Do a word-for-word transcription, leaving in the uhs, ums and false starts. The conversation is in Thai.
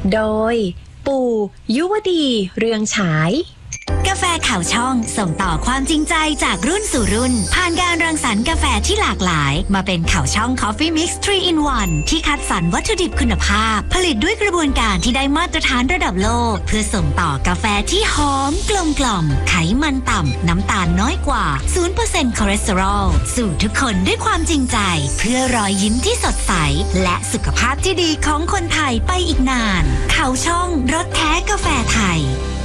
โดยปู่ยุวดีเรืองฉายกาแฟข่าวช่องส่งต่อความจริงใจจากรุ่นสู่รุ่นผ่านการรังสรรค์กาแฟที่หลากหลายมาเป็นข่าวช่อง Coffee Mix ทรี อิน วัน ที่คัดสรรวัตถุดิบคุณภาพผลิตด้วยกระบวนการที่ได้มาตรฐานระดับโลกเพื่อส่งต่อกาแฟที่หอมกลมกล่อมไขมันต่ำน้ำตาลน้อยกว่า ศูนย์เปอร์เซ็นต์ คอเลสเตอรอลสู่ทุกคนด้วยความจริงใจเพื่อรอยยิ้มที่สดใสและสุขภาพที่ดีของคนไทยไปอีกนานข่าวช่องรสแท้กาแฟไทย